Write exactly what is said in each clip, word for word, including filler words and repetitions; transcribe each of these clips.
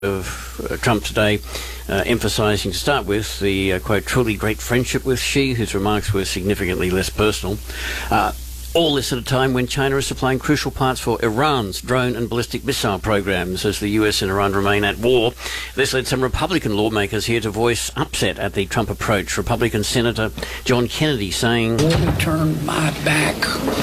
of uh, Trump today, uh, emphasising to start with the, uh, quote, truly great friendship with Xi, whose remarks were significantly less personal. Uh, all this at a time when China is supplying crucial parts for Iran's drone and ballistic missile programs as the U S and Iran remain at war. This led some Republican lawmakers here to voice upset at the Trump approach. Republican Senator John Kennedy saying, I wouldn't turn my back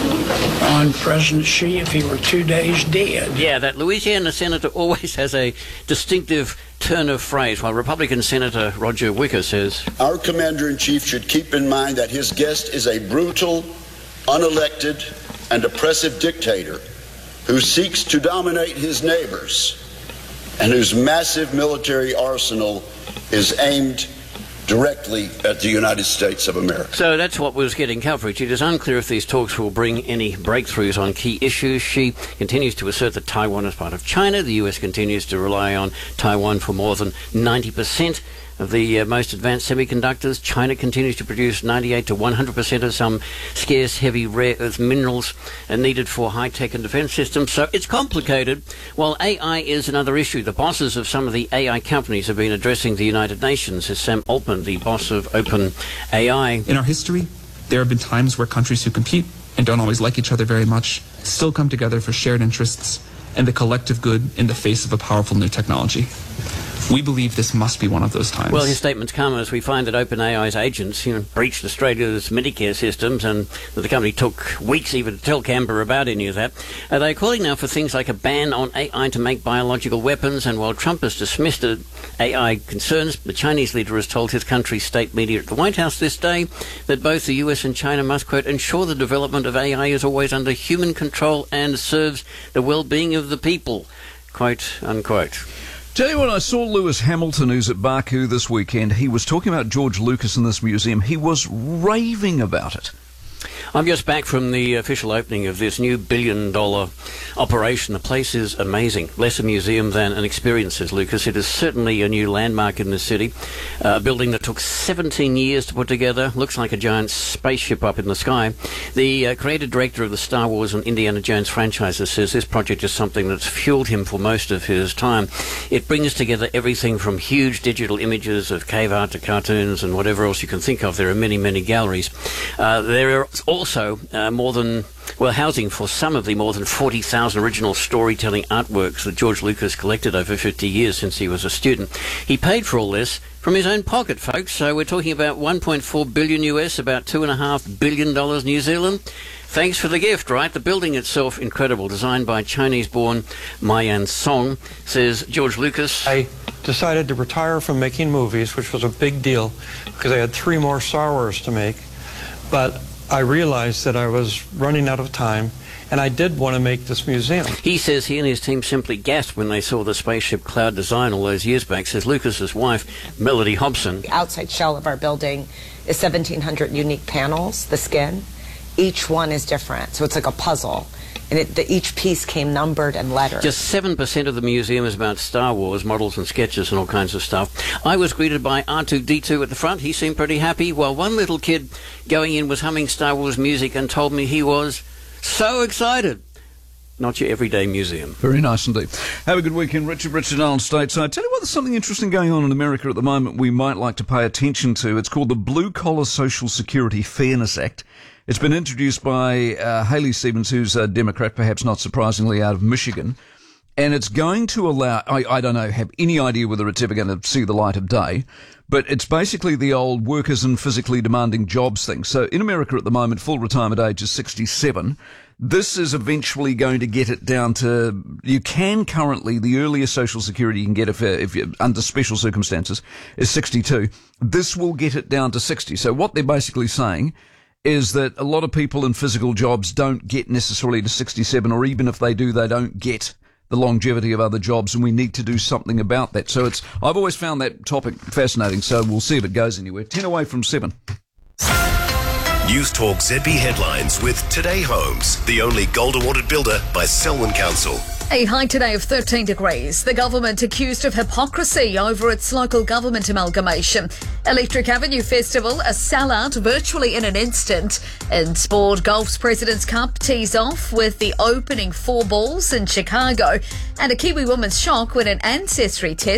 on President Xi if he were two days dead. Yeah, that Louisiana senator always has a distinctive turn of phrase, while Republican Senator Roger Wicker says, our commander-in-chief should keep in mind that his guest is a brutal, unelected, and oppressive dictator who seeks to dominate his neighbors and whose massive military arsenal is aimed directly at the United States of America. So that's what was getting coverage. It is unclear if these talks will bring any breakthroughs on key issues. Xi continues to assert that Taiwan is part of China. The U S continues to rely on Taiwan for more than ninety percent of the uh, most advanced semiconductors. China continues to produce ninety-eight to one hundred percent of some scarce heavy rare earth minerals uh, needed for high-tech and defense systems. So it's complicated. While A I is another issue, the bosses of some of the A I companies have been addressing the United Nations, as Sam Altman, the boss of OpenAI. In our history, there have been times where countries who compete and don't always like each other very much still come together for shared interests and the collective good in the face of a powerful new technology. We believe this must be one of those times. Well, his statements come as we find that OpenAI's agents, you know, breached Australia's Medicare systems, and that the company took weeks even to tell Canberra about any of that. Uh, they're calling now for things like a ban on A I to make biological weapons, and while Trump has dismissed A I concerns, the Chinese leader has told his country's state media at the White House this day that both the U S and China must, quote, ensure the development of A I is always under human control and serves the well-being of the people, quote, unquote. Tell you what, I saw Lewis Hamilton, who's at Baku this weekend. He was talking about George Lucas in this museum. He was raving about it. I'm just back from the official opening of this new billion-dollar operation. The place is amazing. Less a museum than an experience, says Lucas. It is certainly a new landmark in the city. Uh, a building that took seventeen years to put together. Looks like a giant spaceship up in the sky. The uh, creative director of the Star Wars and Indiana Jones franchises says this project is something that's fueled him for most of his time. It brings together everything from huge digital images of cave art to cartoons and whatever else you can think of. There are many, many galleries. Uh, there are also uh, more than, well, housing for some of the more than forty thousand original storytelling artworks that George Lucas collected over fifty years since he was a student. He paid for all this from his own pocket, folks. So we're talking about one point four billion U S, about two point five billion dollars New Zealand. Thanks for the gift, right? The building itself, incredible, designed by Chinese-born Mayan Song, says George Lucas. I decided to retire from making movies, which was a big deal because I had three more Star Wars to make. But I realized that I was running out of time, and I did want to make this museum. He says he and his team simply gasped when they saw the spaceship cloud design all those years back, says Lucas's wife, Melody Hobson. The outside shell of our building is seventeen hundred unique panels, the skin. Each one is different, so it's like a puzzle. And it, the, each piece came numbered and lettered. Just seven percent of the museum is about Star Wars models and sketches and all kinds of stuff. I was greeted by R two D two at the front. He seemed pretty happy, while one little kid going in was humming Star Wars music and told me he was so excited. Not your everyday museum. Very nice indeed. Have a good weekend, Richard. Richard Allen Stateside. I tell you what, there's something interesting going on in America at the moment we might like to pay attention to. It's called the Blue Collar Social Security Fairness Act. It's been introduced by uh, Haley Stevens, who's a Democrat, perhaps not surprisingly, out of Michigan. And it's going to allow, I, I don't know, have any idea whether it's ever going to see the light of day, but it's basically the old workers in physically demanding jobs thing. So in America at the moment, full retirement age is sixty-seven. This is eventually going to get it down to, you can currently, the earliest Social Security you can get if, if you're under special circumstances is sixty-two. This will get it down to sixty. So what they're basically saying is that a lot of people in physical jobs don't get necessarily to sixty-seven, or even if they do, they don't get the longevity of other jobs, and we need to do something about that. So it's, I've always found that topic fascinating, so we'll see if it goes anywhere. ten away from seven. News Talk Z B headlines with Today Homes, the only gold awarded builder by Selwyn Council. A high today of thirteen degrees. The government accused of hypocrisy over its local government amalgamation. Electric Avenue Festival, a sellout virtually in an instant. In sport, golf's President's Cup tees off with the opening four balls in Chicago. And a Kiwi woman's shock when an ancestry test